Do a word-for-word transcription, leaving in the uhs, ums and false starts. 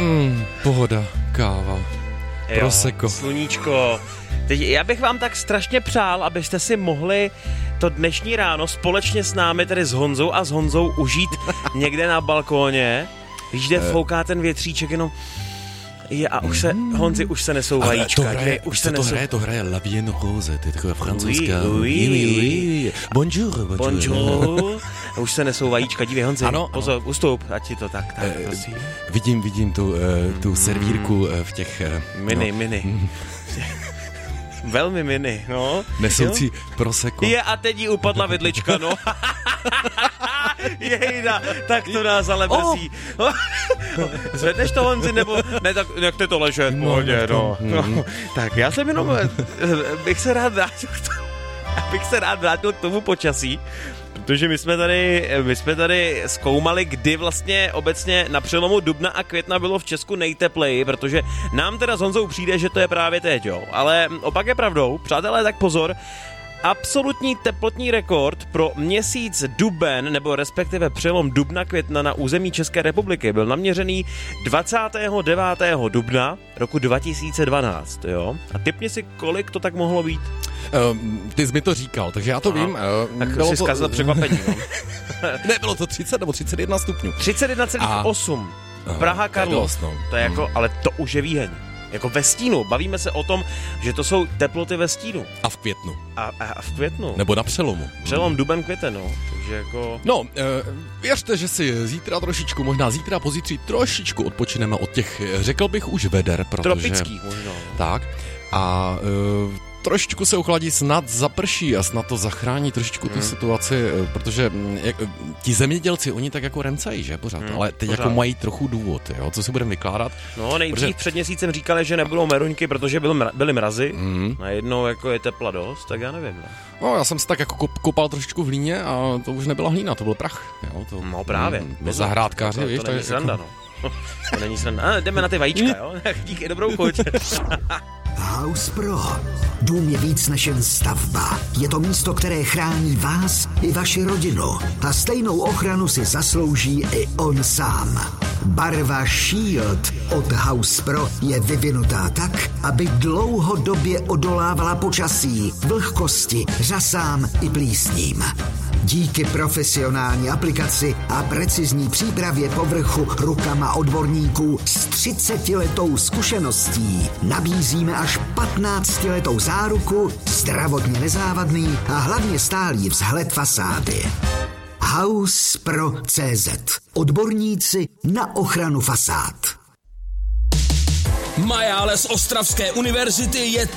Mm, pohoda, káva, jo, prosecco. Sluníčko. Teď já bych vám tak strašně přál, abyste si mohli to dnešní ráno společně s námi, tedy s Honzou a s Honzou, užít někde na balkóně. Víš, kde fouká ten větříček, jenom... Je, a už se, Honzi, už se nesou vajíčka. To hraje, už se to nesou... hraje, to hraje La Vie en Rose, to je taková francouzská. Oui, oui, oui, oui. Bonjour, bonjour. Bonjour. Už se nesou vajíčka, dívej, Honzi, ano, pozor, ano. ustup, ať ti to tak, tak, Eh, prosím. Vidím, vidím tu, eh, tu servírku eh, v těch... eh, Mini, no, mini. Velmi mini, no. Nesoucí prosecco. Je, a teď jí upadla vidlička, no. Jejda, tak to nás ale mrzí. Oh. Zvedneš to, Honzi, nebo... Ne, tak nechte to ležet, No, pohodě, no, no. no. Tak já jsem jenom... bych se rád vrátil k tomu, bych se rád vrátil k tomu počasí, protože my jsme tady, my jsme tady zkoumali, kdy vlastně obecně na přelomu dubna a května bylo v Česku nejtepleji, protože nám teda s Honzou přijde, že to je právě teď, jo. Ale opak je pravdou, přátelé, tak pozor. Absolutní teplotní rekord pro měsíc duben, nebo respektive přelom dubna května na území České republiky byl naměřený dvacátého devátého dubna roku dva tisíce dvanáct, jo? A tipni si, kolik to tak mohlo být? Uh, ty jsi mi to říkal, takže já to Aha. vím. Uh, Tak jsi to... zkazil překvapení, no. Ne, bylo to třicet nebo třicet jedna stupňů. třicet jedna celá osm. A... Praha Karlov. No. To je jako, ale to už je Víheň. Jako ve stínu. Bavíme se o tom, že to jsou teploty ve stínu. A v květnu. A, a, a v květnu. Nebo na přelomu. Přelom duben květen, no. Takže jako... No, uh, věřte, že si zítra trošičku, možná zítra, pozítří trošičku odpočineme od těch, řekl bych, už veder, protože... Tropických možná. Tak. A uh, trošičku se ochladí, snad zaprší a snad to zachrání trošičku tu Hmm. situaci, uh, protože mm, jak, uh, ti zemědělci, oni tak jako remcají, že pořád, Hmm, ale teď pořád. jako mají trochu důvod, jo, co si budeme vykládat. No, nejdřív Protože- před měsícem říkali, že nebudou meruňky, protože byly, mra- byly mrazy. Mm. Najednou jako je tepla dost, tak já nevím. No, No, já jsem se tak jako kop, kopal trošičku v hlíně a to už nebyla hlína, to byl prach, jo. To, no právě. Mm, my zahrádkáři, to, víš, to není je sranda, jako... no. To není sranda. A, jdeme na ty vajíčka, jo? Díky, dobrou chuť. House Pro. Dům je víc než jen stavba. Je to místo, které chrání vás i vaši rodinu. A stejnou ochranu si zaslouží i on sám. Barva Shield od House Pro je vyvinutá tak, aby dlouhodobě odolávala počasí, vlhkosti, řasám i plísním. Díky profesionální aplikaci a precizní přípravě povrchu rukama odborníků s třicetiletou zkušeností nabízíme až patnáctiletou záruku, zdravotně nezávadný a hlavně stálý vzhled fasády. House Pro tečka cé zet. Odborníci na ochranu fasád. Majále z Ostravské univerzity je